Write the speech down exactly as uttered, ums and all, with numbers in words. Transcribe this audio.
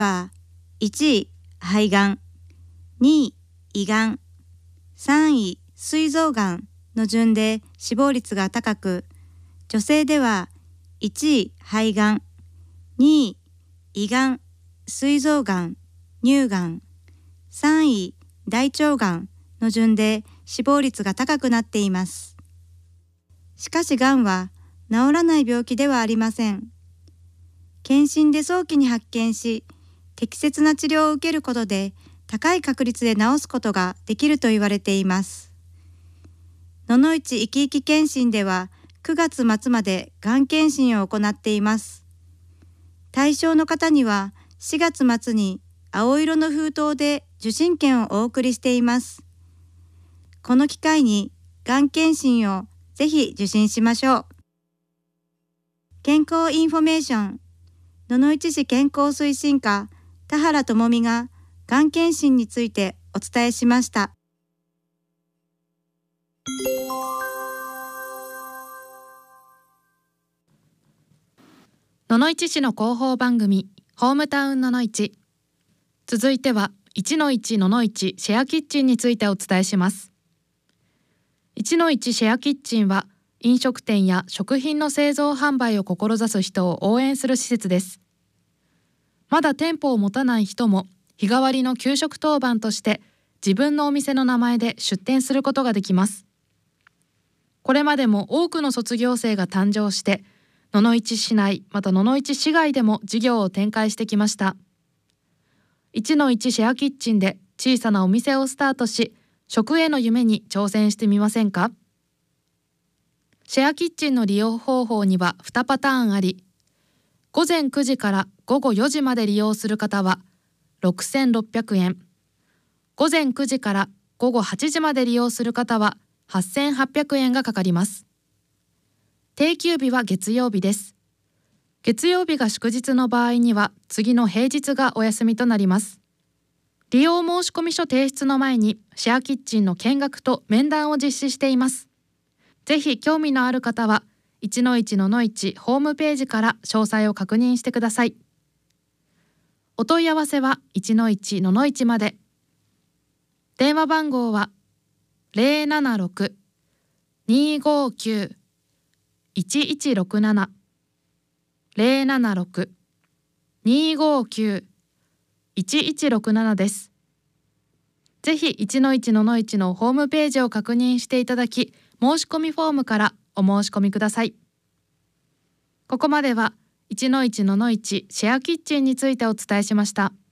はいちい肺がん、にい胃がん、さんい膵臓がんの順で死亡率が高く、女性ではいちい肺がん、にい胃がん、膵臓がん、乳がん、さんい大腸がんの順で死亡率が高くなっています。しかしがんは治らない病気ではありません。検診で早期に発見し、適切な治療を受けることで高い確率で治すことができると言われています。ののいちいきいき検診ではくがつ末までがん検診を行っています。対象の方にはしがつ末に青色の封筒で受診券をお送りしています。この機会にがん検診をぜひ受診しましょう。健康インフォメーション、野々市市健康推進課田原智美ががん検診についてお伝えしました。 野々市市の広報番組ホームタウン野々市。続いてはいちのいち野々市シェアキッチンについてお伝えします。いちのいちシェアキッチンは飲食店や食品の製造販売を志す人を応援する施設です。まだ店舗を持たない人も日替わりの給食当番として自分のお店の名前で出店することができます。これまでも多くの卒業生が誕生して野々市市内また野々市市外でも事業を展開してきました。いちのいちシェアキッチンで小さなお店をスタートし、食への夢に挑戦してみませんか？シェアキッチンの利用方法にはにパターンあり、午前くじから午後よじまで利用する方はろくせんろっぴゃくえん、午前くじから午後はちじまで利用する方ははっせんはっぴゃくえんがかかります。定休日は月曜日です。月曜日が祝日の場合には次の平日がお休みとなります。利用申込書提出の前にシェアキッチンの見学と面談を実施しています。ぜひ興味のある方はいちのいちののいちホームページから詳細を確認してください。お問い合わせはいちのいちののいちまで。電話番号は ゼロななろく にーごーきゅう いちいちろくなな ゼロななろく にーごーきゅう いちいちろくななです。ぜひいちのいちののいちのホームページを確認していただき、申し込みフォームからお申し込みください。ここまではいちのいちののいちシェアキッチンについてお伝えしました。